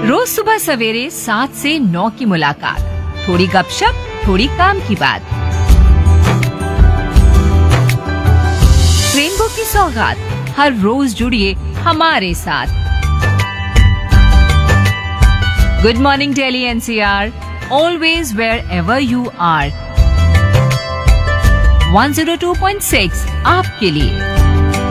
रोज सुबह सवेरे 7 से 9 की मुलाकात, थोड़ी गपशप, थोड़ी काम की बात। रेनबो की सौगात, हर रोज जुड़िए हमारे साथ। Good morning Delhi NCR, always wherever you are। 102.6 आपके लिए।